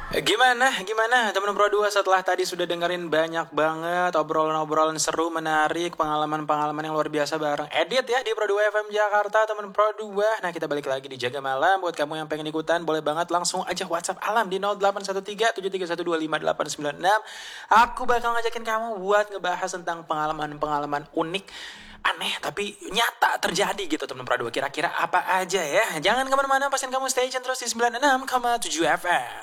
Gimana teman Pro 2 setelah tadi sudah dengerin banyak banget obrolan-obrolan seru, menarik, pengalaman-pengalaman yang luar biasa bareng Edit ya di Pro 2 FM Jakarta, teman Pro 2. Nah, kita balik lagi di Jaga Malam. Buat kamu yang pengen ikutan, boleh banget langsung aja WhatsApp Alam di 0813 73125896. Aku bakal ngajakin kamu buat ngebahas tentang pengalaman-pengalaman unik, aneh tapi nyata terjadi gitu teman Pro 2. Kira-kira apa aja ya? Jangan kemana-mana, pastikan kamu stay tune terus di 96,7 FM.